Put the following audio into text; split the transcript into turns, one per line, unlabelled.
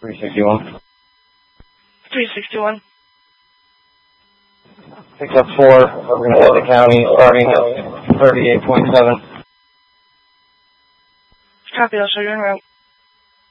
361.
361.
Pick up 4. We're going to hit the county starting at 38.7.
Copy, I'll show you en route.